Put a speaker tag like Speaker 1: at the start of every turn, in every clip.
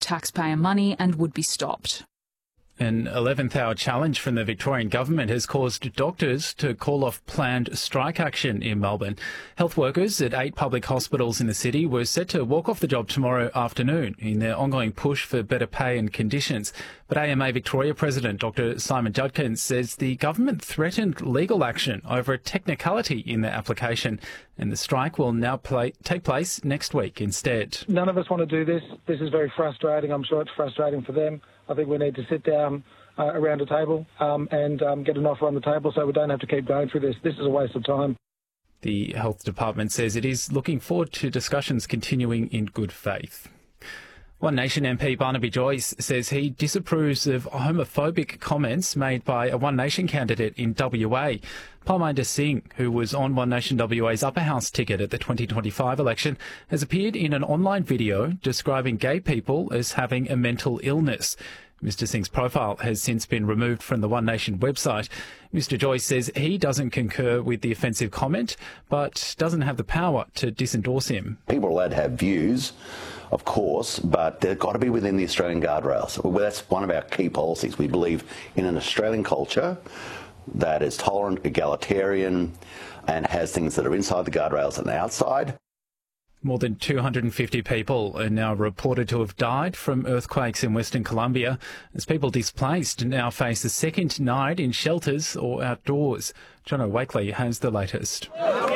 Speaker 1: taxpayer money and would be stopped.
Speaker 2: An 11th hour challenge from the Victorian government has caused doctors to call off planned strike action in Melbourne. Health workers at 8 public hospitals in the city were set to walk off the job tomorrow afternoon in their ongoing push for better pay and conditions. But AMA Victoria President Dr Simon Judkins says the government threatened legal action over a technicality in their application, and the strike will now take place next week instead.
Speaker 3: None of us want to do this. This is very frustrating. I'm sure it's frustrating for them. I think we need to sit down around a table and get an offer on the table so we don't have to keep going through this. This is a waste of time.
Speaker 2: The Health Department says it is looking forward to discussions continuing in good faith. One Nation MP Barnaby Joyce says he disapproves of homophobic comments made by a One Nation candidate in WA. Parminder Singh, who was on One Nation WA's upper house ticket at the 2025 election, has appeared in an online video describing gay people as having a mental illness. Mr Singh's profile has since been removed from the One Nation website. Mr Joyce says he doesn't concur with the offensive comment, but doesn't have the power to disendorse him.
Speaker 4: People are allowed to have views, of course, but they've got to be within the Australian guardrails. Well, that's one of our key policies. We believe in an Australian culture that is tolerant, egalitarian, and has things that are inside the guardrails and outside.
Speaker 2: More than 250 people are now reported to have died from earthquakes in Western Colombia, as people displaced now face a second night in shelters or outdoors. Jono Wakely has the latest.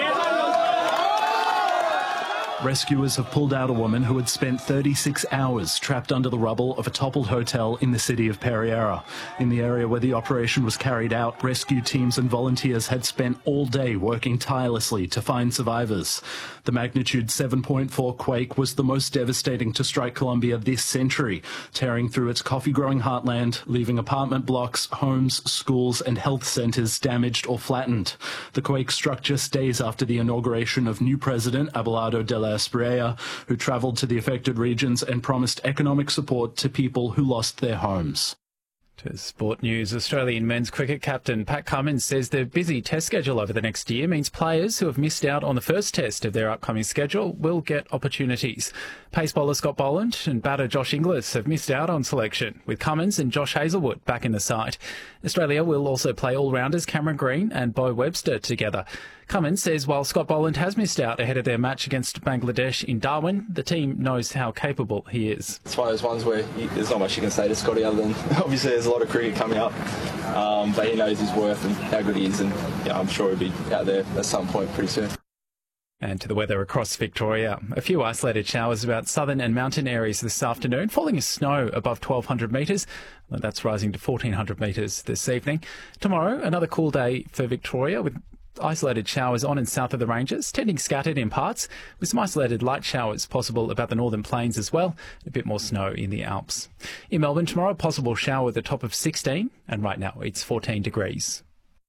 Speaker 5: Rescuers have pulled out a woman who had spent 36 hours trapped under the rubble of a toppled hotel in the city of Pereira. In the area where the operation was carried out, rescue teams and volunteers had spent all day working tirelessly to find survivors. The magnitude 7.4 quake was the most devastating to strike Colombia this century, tearing through its coffee-growing heartland, leaving apartment blocks, homes, schools and health centres damaged or flattened. The quake struck just days after the inauguration of new President Abelardo de la Espriella, who travelled to the affected regions and promised economic support to people who lost their homes.
Speaker 2: To sport news, Australian men's cricket captain Pat Cummins says their busy test schedule over the next year means players who have missed out on the first test of their upcoming schedule will get opportunities. Pace bowler Scott Boland and batter Josh Inglis have missed out on selection, with Cummins and Josh Hazlewood back in the side. Australia will also play all-rounders Cameron Green and Bo Webster together. Cummins says while Scott Boland has missed out ahead of their match against Bangladesh in Darwin, the team knows how capable he is.
Speaker 6: It's one of those ones where there's not much you can say to Scotty other than obviously there's a lot of cricket coming up, but he knows his worth and how good he is, and I'm sure he'll be out there at some point pretty soon.
Speaker 2: And to the weather across Victoria. A few isolated showers about southern and mountain areas this afternoon, falling as snow above 1,200 metres. That's rising to 1,400 metres this evening. Tomorrow, another cool day for Victoria with isolated showers on and south of the ranges, tending scattered in parts, with some isolated light showers possible about the northern plains as well, a bit more snow in the Alps. In Melbourne tomorrow, possible shower at the top of 16, and right now it's 14 degrees.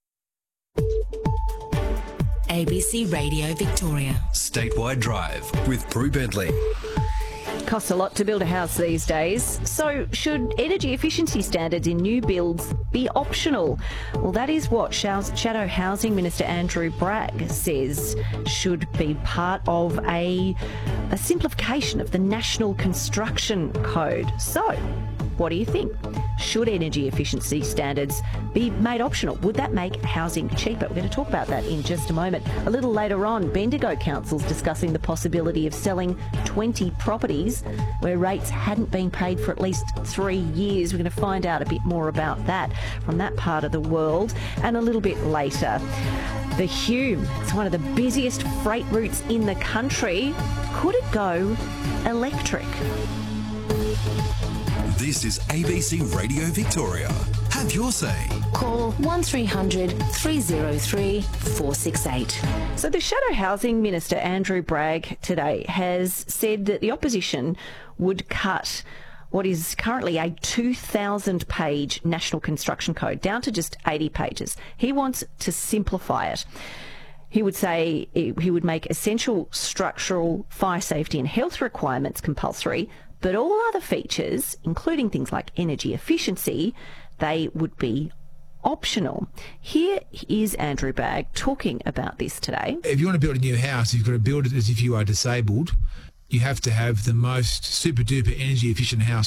Speaker 7: ABC Radio Victoria.
Speaker 8: Statewide Drive with Prue Bentley.
Speaker 9: Costs a lot to build a house these days, so should energy efficiency standards in new builds be optional? Well, that is what Shadow Housing Minister Andrew Bragg says should be part of a simplification of the National Construction Code. So, what do you think? Should energy efficiency standards be made optional? Would that make housing cheaper? We're going to talk about that in just a moment. A little later on, Bendigo Council's discussing the possibility of selling 20 properties where rates hadn't been paid for at least 3 years. We're going to find out a bit more about that from that part of the world. And a little bit later, the Hume. It's one of the busiest freight routes in the country. Could it go electric?
Speaker 8: This is ABC Radio Victoria. Have your say.
Speaker 7: Call 1300 303 468.
Speaker 9: So the Shadow Housing Minister, Andrew Bragg, today has said that the opposition would cut what is currently a 2,000-page National Construction Code down to just 80 pages. He wants to simplify it. He would say he would make essential structural, fire safety and health requirements compulsory, but all other features, including things like energy efficiency, they would be optional. Here is Andrew Bragg talking about this today.
Speaker 10: If you want to build a new house, you've got to build it as if you are disabled. You have to have the most super-duper energy efficient house